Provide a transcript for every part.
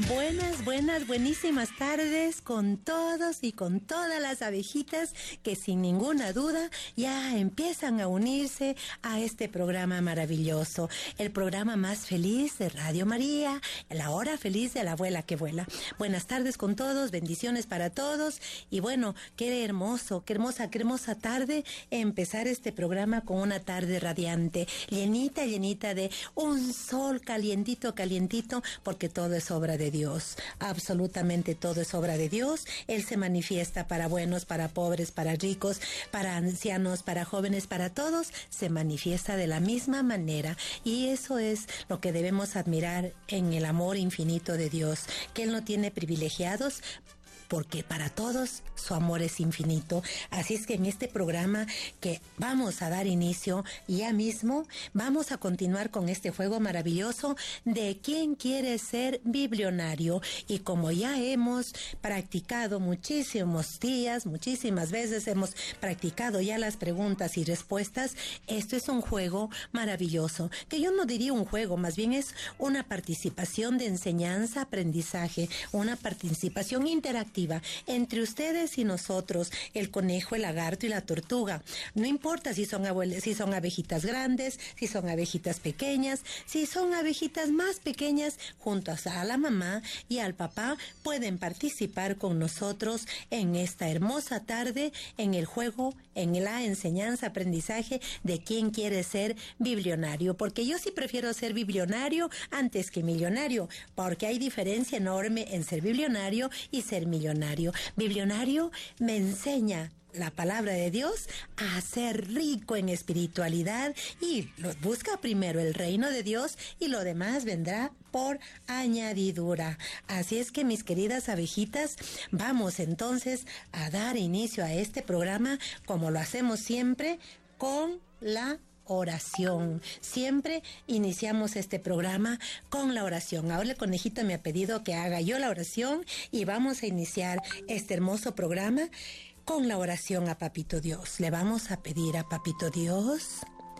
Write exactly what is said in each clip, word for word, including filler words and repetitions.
Buenas, buenas, buenísimas tardes con todos y con todas las abejitas que sin ninguna duda ya empiezan a unirse a este programa maravilloso, el programa más feliz de Radio María, la hora feliz de la abuela que vuela. Buenas tardes con todos, bendiciones para todos y bueno, qué hermoso, qué hermosa, qué hermosa tarde empezar este programa con una tarde radiante, llenita, llenita de un sol calientito, calientito, porque todo es obra de Dios, absolutamente todo es obra de Dios. Él se manifiesta para buenos, para pobres, para ricos, para ancianos, para jóvenes, para todos, se manifiesta de la misma manera y eso es lo que debemos admirar en el amor infinito de Dios, que Él no tiene privilegiados, porque para todos su amor es infinito. Así es que en este programa que vamos a dar inicio ya mismo, vamos a continuar con este juego maravilloso de quién quiere ser biblionario. Y como ya hemos practicado muchísimos días, muchísimas veces hemos practicado ya las preguntas y respuestas, esto es un juego maravilloso, que yo no diría un juego, más bien es una participación de enseñanza, aprendizaje, una participación interactiva entre ustedes y nosotros, el conejo, el lagarto y la tortuga. No importa si son abuelas, si son abejitas grandes, si son abejitas pequeñas, si son abejitas más pequeñas, juntos a la mamá y al papá, pueden participar con nosotros en esta hermosa tarde, en el juego, en la enseñanza, aprendizaje de quién quiere ser biblionario, porque yo sí prefiero ser biblionario antes que millonario, porque hay diferencia enorme en ser biblionario y ser millonario. Biblionario me enseña la palabra de Dios a ser rico en espiritualidad y lo busca primero el reino de Dios y lo demás vendrá por añadidura. Así es que mis queridas abejitas, vamos entonces a dar inicio a este programa como lo hacemos siempre con la oración. Siempre iniciamos este programa con la oración. Ahora el conejito me ha pedido que haga yo la oración y vamos a iniciar este hermoso programa con la oración a Papito Dios. Le vamos a pedir a Papito Dios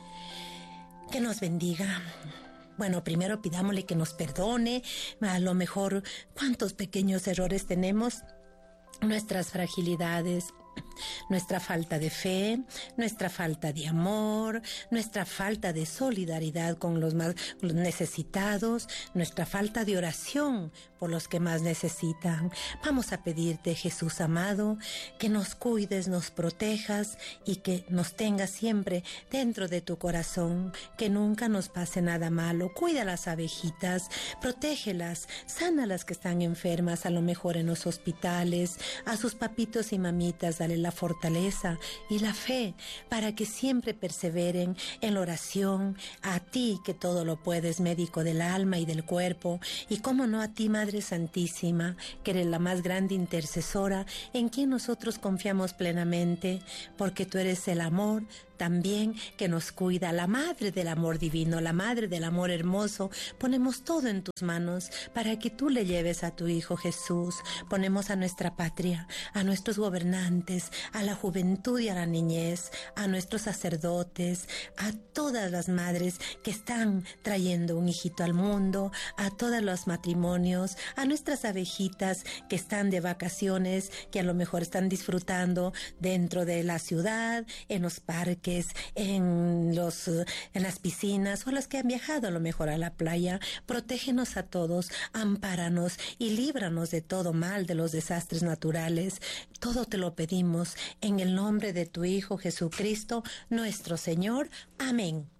que nos bendiga. Bueno, primero pidámosle que nos perdone, a lo mejor cuántos pequeños errores tenemos, nuestras fragilidades, nuestra falta de fe, nuestra falta de amor, nuestra falta de solidaridad con los más los necesitados, nuestra falta de oración por los que más necesitan. Vamos a pedirte, Jesús amado, que nos cuides, nos protejas y que nos tengas siempre dentro de tu corazón, que nunca nos pase nada malo. Cuida a las abejitas, protégelas, sana a las que están enfermas, a lo mejor en los hospitales, a sus papitos y mamitas, dale la fortaleza y la fe para que siempre perseveren en la oración, a ti que todo lo puedes, médico del alma y del cuerpo, y cómo no a ti, Madre Santísima, que eres la más grande intercesora, en quien nosotros confiamos plenamente, porque tú eres el amor también que nos cuida, la madre del amor divino, la madre del amor hermoso. Ponemos todo en tus manos para que tú le lleves a tu Hijo Jesús. Ponemos a nuestra patria, a nuestros gobernantes, a la juventud y a la niñez, a nuestros sacerdotes, a todas las madres que están trayendo un hijito al mundo, a todos los matrimonios, a nuestras abejitas que están de vacaciones, que a lo mejor están disfrutando dentro de la ciudad, en los parques, en los en las piscinas, o las que han viajado a lo mejor a la playa. Protégenos a todos, ampáranos y líbranos de todo mal, de los desastres naturales. Todo te lo pedimos en el nombre de tu Hijo Jesucristo, nuestro Señor. Amén.